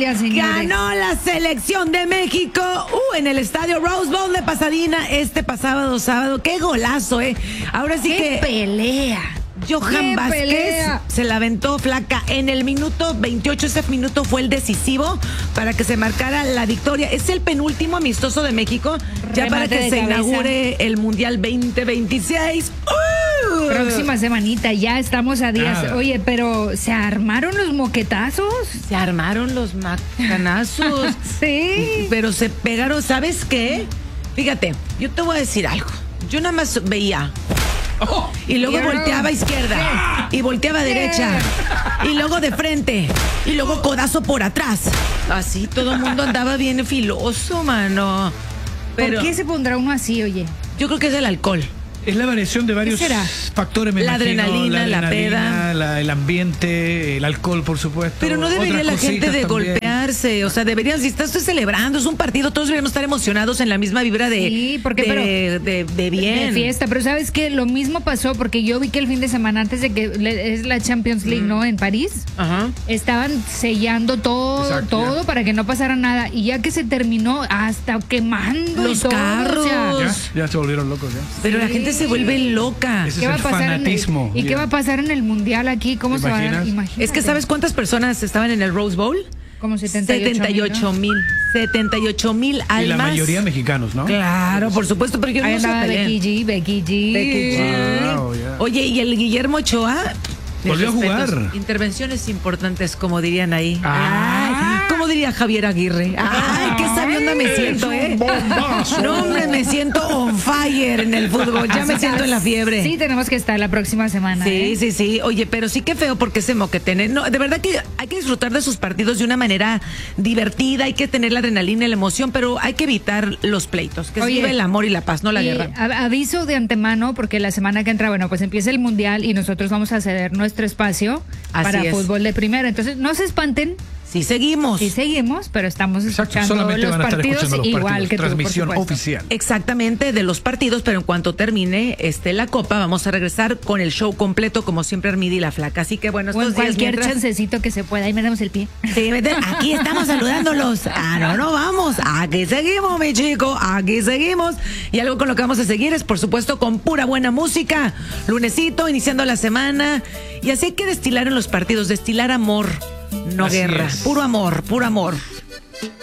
días, señores. Ganó la selección de México en el estadio Rose Bowl de Pasadena este pasado sábado. ¡Qué golazo, Ahora sí ¡Qué pelea! Johan Vázquez se la aventó flaca en el minuto 28. Ese minuto fue el decisivo para que se marcara la victoria. Es el penúltimo amistoso de México ya para que se inaugure el Mundial 2026. Próxima semanita, ya estamos a días. Oye, pero ¿se armaron los moquetazos? Se armaron los macanazos. Sí. Pero se pegaron, ¿sabes qué? Fíjate, yo te voy a decir algo. Yo nada más veía... y luego volteaba a izquierda y volteaba a derecha y luego de frente y luego codazo por atrás. Así todo el mundo andaba bien filoso, mano. Pero ¿por qué se pondrá uno así, oye? yo creo que es el alcohol. Es la variación de varios factores, me imagino. Adrenalina, la peda. El ambiente, el alcohol, por supuesto. Pero no debería la gente de también golpearse. O sea, deberían, si estás celebrando, es un partido, todos deberíamos estar emocionados en la misma vibra de, sí, porque, de bien. De fiesta. Pero ¿sabes qué? Lo mismo pasó porque yo vi que el fin de semana, antes de que es la Champions League, ¿no? En París. Ajá. Estaban sellando todo para que no pasara nada. Y ya que se terminó, hasta quemando los carros. Ya se volvieron locos, ya. Pero la gente se vuelve loca. Ese es el fanatismo. ¿Y qué va a pasar en el Mundial aquí? ¿Cómo se va a dar? Imagínate. Es que ¿sabes cuántas personas estaban en el Rose Bowl? Como 78,000. 78,000 almas. Y la mayoría mexicanos, ¿no? Claro, por supuesto, pero yo no sé Becky G. Wow, yeah. Oye, ¿y el Guillermo Ochoa? Volvió a jugar. Intervenciones importantes, como dirían ahí. Ay, ¿cómo diría Javier Aguirre? Ay, qué sabionda me siento, No, hombre, me siento on fire en el fútbol. Ya me siento en la fiebre. Sí, tenemos que estar la próxima semana. Sí. Oye, pero sí que feo porque ese moquetene. No, de verdad que hay que disfrutar de sus partidos de una manera divertida. Hay que tener la adrenalina y la emoción, pero hay que evitar los pleitos. Que se vive el amor y la paz, no la guerra. Aviso de antemano, porque la semana que entra, bueno, pues empieza el Mundial y nosotros vamos a ceder nuestro espacio para fútbol de primera. Entonces, no se espanten. Sí seguimos, pero estamos escuchando los partidos igual que tú, transmisión oficial. Exactamente, de los partidos, pero en cuanto termine la Copa, vamos a regresar con el show completo, como siempre, Armida y la Flaca. Así que bueno, estos cualquier chancecito que se pueda, ahí metemos el pie. Sí, aquí estamos saludándolos. No vamos. Aquí seguimos, mi chico, aquí seguimos. Y algo con lo que vamos a seguir es, por supuesto, con pura buena música. Lunesito, iniciando la semana. Y así hay que destilar en los partidos, destilar amor. No guerra, puro amor, puro amor.